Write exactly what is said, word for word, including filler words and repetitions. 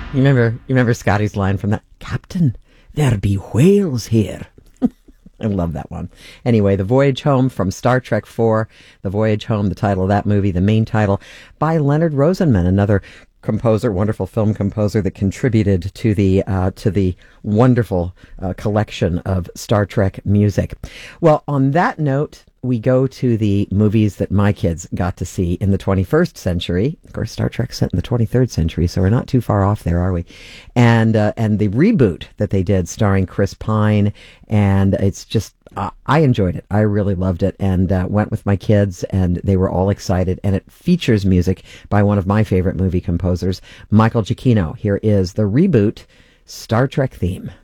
You remember, you remember Scotty's line from that? Captain, there be whales here. I love that one. Anyway, The Voyage Home from Star Trek four. The Voyage Home, the title of that movie, the main title, by Leonard Rosenman, another composer, wonderful film composer that contributed to the uh, to the wonderful uh, collection of Star Trek music. Well, on that note, we go to the movies that my kids got to see in the twenty-first century. Of course, Star Trek's set in the twenty-third century, so we're not too far off there, are we? And uh, and the reboot that they did, starring Chris Pine, and it's just uh, I enjoyed it. I really loved it, and uh, went with my kids, and they were all excited. And it features music by one of my favorite movie composers, Michael Giacchino. Here is the reboot Star Trek theme.